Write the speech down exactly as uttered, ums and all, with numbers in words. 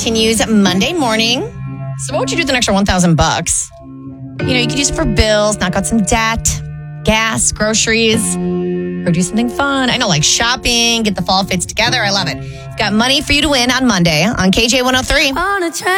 continues Monday morning. So what would you do with an extra one thousand bucks? You know, you could use it for bills, knock out some debt, gas, groceries, or do something fun. I know, like shopping, get the fall fits together. I love it. Got money for you to win on Monday on K J one oh three.